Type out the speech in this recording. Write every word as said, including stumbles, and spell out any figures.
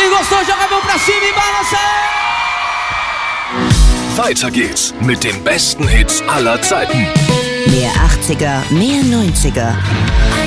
Quem gostou, joga a mão pra cima e balança! Weiter geht's mit den besten Hits aller Zeiten. Mehr achtziger, mehr neunziger.